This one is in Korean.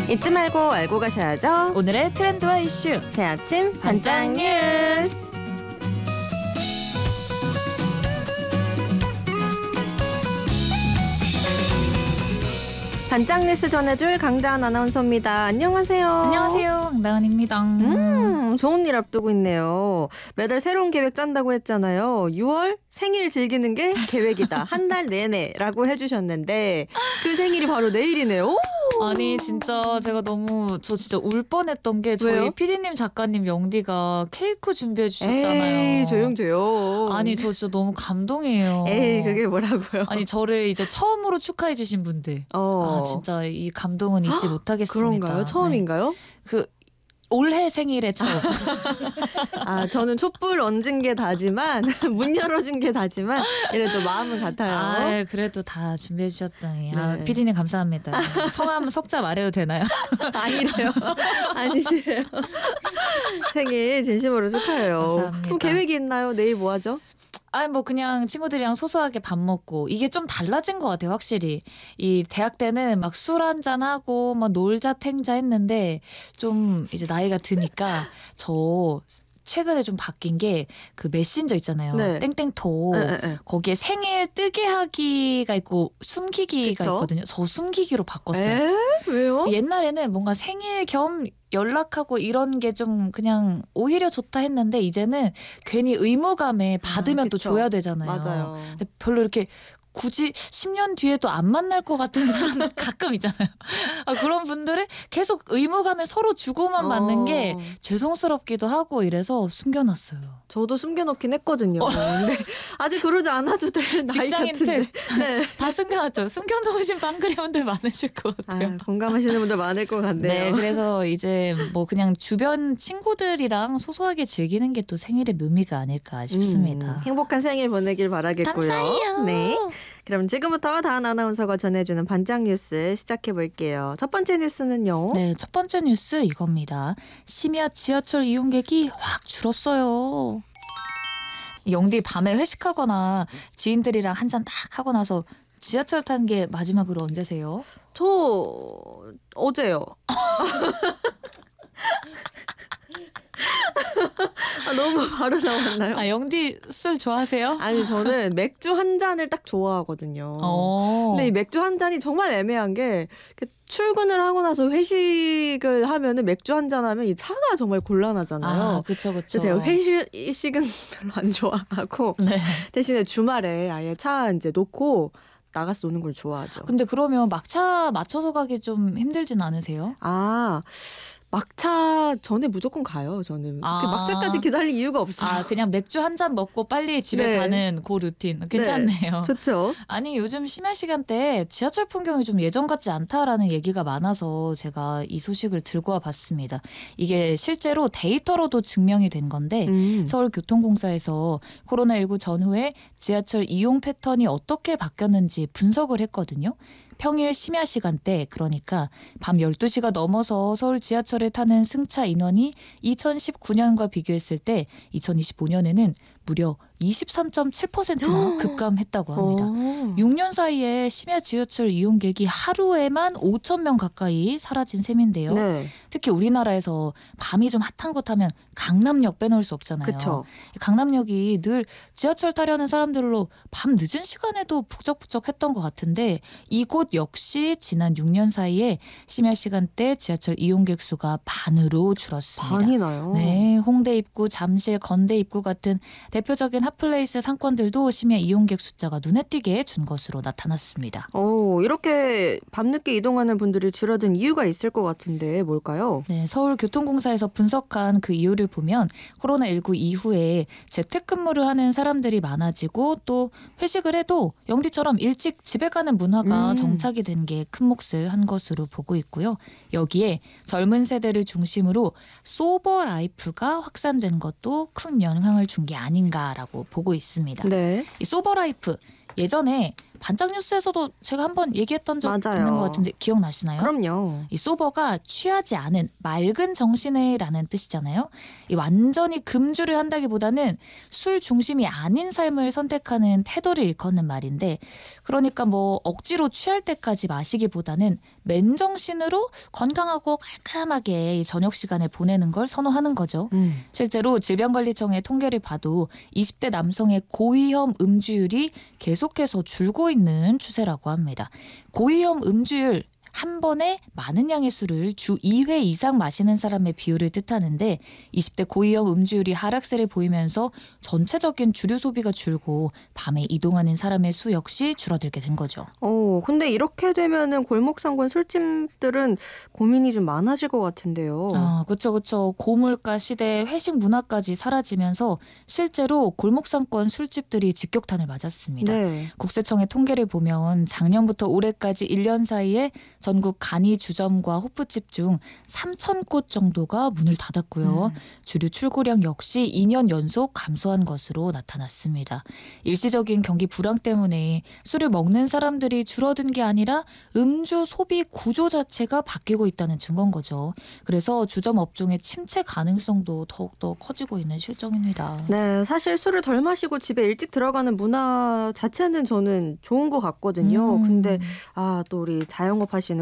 잊지 말고 알고 가셔야죠. 오늘의 트렌드와 이슈 새 아침 반짝 뉴스. 반짝 뉴스 전해줄 강다은 아나운서입니다. 안녕하세요. 안녕하세요. 강다은입니다. 좋은 일 앞두고 있네요. 매달 새로운 계획 짠다고 했잖아요. 6월 생일 즐기는 게 계획이다. 한 달 내내라고 해주셨는데 그 생일이 바로 내일이네요. 아니 진짜 제가 저 진짜 울 뻔했던 게 저희 왜요? PD님 작가님 영디가 케이크 준비해 주셨잖아요. 에이, 조용. 아니 저 진짜 너무 감동이에요. 에이, 그게 뭐라고요? 아니 저를 이제 처음으로 축하해 주신 분들. 아 진짜 이 감동은 잊지 못하겠습니다. 그런가요? 처음인가요? 네. 그 올해 생일에 처음. 저는 촛불 얹은 게 다지만 문 열어준 게 다지만 이래도 마음은 같아요. 그래도 다 준비해 주셨다니. 네. PD님 감사합니다. 성함 석자 말해도 되나요? 아니래요. 아니시래요. 생일 진심으로 축하해요. 감사합니다. 그럼 계획이 있나요? 내일 뭐 하죠? 뭐 그냥 친구들이랑 소소하게 밥 먹고 이게 좀 달라진 것 같아요. 확실히 이 대학 때는 막 술 한잔 하고 막 놀자 탱자 했는데 좀 이제 나이가 드니까 저 최근에 좀 바뀐 게 그 메신저 있잖아요. 네. 땡땡톡. 네. 거기에 생일 뜨게 하기가 있고 숨기기가 그쵸? 있거든요. 저 숨기기로 바꿨어요. 왜요? 옛날에는 뭔가 생일 겸 연락하고 이런 게 좀 그냥 오히려 좋다 했는데 이제는 괜히 의무감에 받으면 또 그쵸. 줘야 되잖아요. 맞아요. 근데 별로 이렇게 굳이 10년 뒤에도 안 만날 것 같은 사람 가끔 있잖아요. 그런 분들은 계속 의무감에 서로 주고만 받는 게 죄송스럽기도 하고 이래서 숨겨놨어요. 저도 숨겨놓긴 했거든요. 근데 아직 그러지 않아도 될 나이 직장인 같은데. 네. 다 숨겨놨죠. 숨겨놓으신 빵그레분들 많으실 것 같아요. 공감하시는 분들 많을 것 같네요. 네, 그래서 이제 뭐 그냥 주변 친구들이랑 소소하게 즐기는 게 또 생일의 묘미가 아닐까 싶습니다. 행복한 생일 보내길 바라겠고요. 감사해요. 네. 그럼 지금부터 다은 아나운서가 전해주는 반짝 뉴스 시작해볼게요. 첫 번째 뉴스는요. 네, 첫 번째 뉴스 이겁니다. 심야 지하철 이용객이 확 줄었어요. 영디 밤에 회식하거나 지인들이랑 한잔 딱 하고 나서 지하철 탄 게 마지막으로 언제세요? 저 어제요. 너무 바로 나왔나요? 영디 술 좋아하세요? 아니 저는 맥주 한 잔을 딱 좋아하거든요. 근데 이 맥주 한 잔이 정말 애매한 게 출근을 하고 나서 회식을 하면은 맥주 한 잔 하면 이 차가 정말 곤란하잖아요. 그렇죠. 그래서 제가 회식은 별로 안 좋아하고 네. 대신에 주말에 아예 차 이제 놓고 나가서 노는 걸 좋아하죠. 근데 그러면 막차 맞춰서 가기 좀 힘들진 않으세요? 막차 전에 무조건 가요. 저는 막차까지 기다릴 이유가 없어요. 그냥 맥주 한 잔 먹고 빨리 집에 네. 가는 그 루틴 괜찮네요. 좋죠. 아니 요즘 심야 시간대에 지하철 풍경이 좀 예전 같지 않다라는 얘기가 많아서 제가 이 소식을 들고 와봤습니다. 이게 실제로 데이터로도 증명이 된 건데 서울교통공사에서 코로나19 전후에 지하철 이용 패턴이 어떻게 바뀌었는지 분석을 했거든요. 평일 심야 시간대 그러니까 밤 12시가 넘어서 서울 지하철을 타는 승차 인원이 2019년과 비교했을 때 2025년에는 무려 23.7%나 급감했다고 합니다. 6년 사이에 심야 지하철 이용객이 하루에만 5천 명 가까이 사라진 셈인데요. 네. 특히 우리나라에서 밤이 좀 핫한 곳 하면 강남역 빼놓을 수 없잖아요. 그쵸. 강남역이 늘 지하철 타려는 사람들로 밤 늦은 시간에도 북적북적했던 것 같은데 이곳 역시 지난 6년 사이에 심야 시간대 지하철 이용객 수가 반으로 줄었습니다. 반이나요? 네, 홍대 입구, 잠실, 건대 입구 같은 대표적인 핫플레이스 상권들도 심야 이용객 숫자가 눈에 띄게 준 것으로 나타났습니다. 이렇게 밤늦게 이동하는 분들이 줄어든 이유가 있을 것 같은데 뭘까요? 네, 서울교통공사에서 분석한 그 이유를 보면 코로나19 이후에 재택근무를 하는 사람들이 많아지고 또 회식을 해도 영디처럼 일찍 집에 가는 문화가 정착이 된 게 큰 몫을 한 것으로 보고 있고요. 여기에 젊은 세대를 중심으로 소버 라이프가 확산된 것도 큰 영향을 준 게 아닌가라고 보고 있습니다. 네. 이 소버 라이프 예전에 반짝 뉴스에서도 제가 한번 얘기했던 적 맞아요. 있는 것 같은데 기억나시나요? 그럼요. 이 소버가 취하지 않은 맑은 정신에라는 뜻이잖아요. 이 완전히 금주를 한다기보다는 술 중심이 아닌 삶을 선택하는 태도를 일컫는 말인데, 그러니까 뭐 억지로 취할 때까지 마시기보다는 맨정신으로 건강하고 깔끔하게 이 저녁 시간을 보내는 걸 선호하는 거죠. 실제로 질병관리청의 통계를 봐도 20대 남성의 고위험 음주율이 계속해서 줄고 있는 추세라고 합니다. 고위험 음주율, 한 번에 많은 양의 술을 주 2회 이상 마시는 사람의 비율을 뜻하는데, 20대 고위험 음주율이 하락세를 보이면서 전체적인 주류 소비가 줄고 밤에 이동하는 사람의 수 역시 줄어들게 된 거죠. 근데 이렇게 되면은 골목상권 술집들은 고민이 좀 많아질 것 같은데요. 그렇죠. 고물가 시대에 회식 문화까지 사라지면서 실제로 골목상권 술집들이 직격탄을 맞았습니다. 네. 국세청의 통계를 보면 작년부터 올해까지 1년 사이에 전국 간이 주점과 호프집 중 3,000곳 정도가 문을 닫았고요. 주류 출고량 역시 2년 연속 감소한 것으로 나타났습니다. 일시적인 경기 불황 때문에 술을 먹는 사람들이 줄어든 게 아니라 음주 소비 구조 자체가 바뀌고 있다는 증거인 거죠. 그래서 주점 업종의 침체 가능성도 더욱더 커지고 있는 실정입니다. 네, 사실 술을 덜 마시고 집에 일찍 들어가는 문화 자체는 저는 좋은 것 같거든요. 근데 또 우리 자영업 하시는